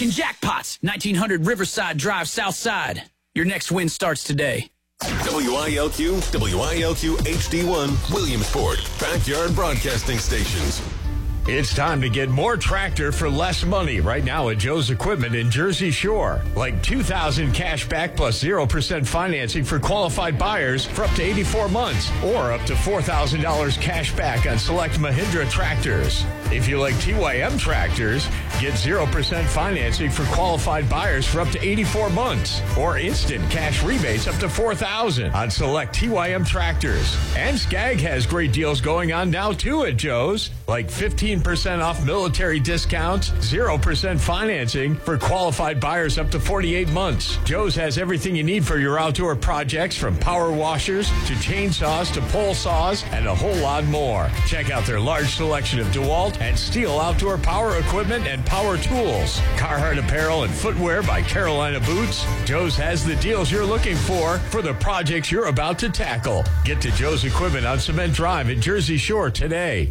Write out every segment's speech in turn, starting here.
talking jackpots. 1900 Riverside Drive, Southside. Your next win starts today. WILQ, WILQ HD1, Williamsport, backyard broadcasting stations. It's time to get more tractor for less money right now at Joe's Equipment in Jersey Shore. Like $2,000 cash back plus 0% financing for qualified buyers for up to 84 months or up to $4,000 cash back on select Mahindra tractors. If you like TYM tractors, get 0% financing for qualified buyers for up to 84 months or instant cash rebates up to $4,000 on select TYM tractors. And Skag has great deals going on now too at Joe's, like 15% off military discounts, 0% financing for qualified buyers up to 48 months. Joe's has everything you need for your outdoor projects, from power washers to chainsaws to pole saws and a whole lot more. Check out their large selection of DeWalt and Steel outdoor power equipment and power tools. Carhartt apparel and footwear by Carolina Boots. Joe's has the deals you're looking for the projects you're about to tackle. Get to Joe's Equipment on Cement Drive in Jersey Shore today.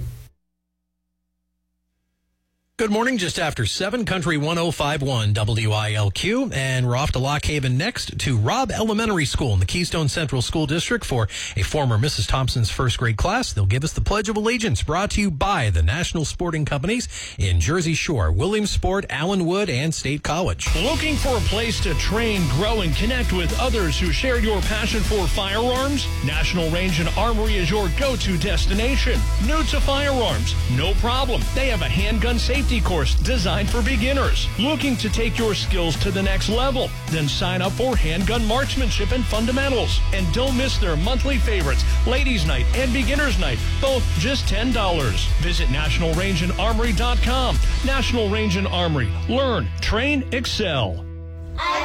Good morning, just after 7, Country 105.1 WILQ, and we're off to Lock Haven next to Robb Elementary School in the Keystone Central School District for a former Mrs. Thompson's first grade class. They'll give us the Pledge of Allegiance, brought to you by the National Sporting Companies in Jersey Shore, Williamsport, Allenwood, and State College. Looking for a place to train, grow, and connect with others who share your passion for firearms? National Range and Armory is your go-to destination. New to firearms? No problem. They have a handgun safety course designed for beginners. Looking to take your skills to the next level? Then sign up for handgun marksmanship and fundamentals. And don't miss their monthly favorites, Ladies Night and Beginners Night, both just $10. Visit nationalrangeandarmory.com. National Range and Armory. Learn, train, excel.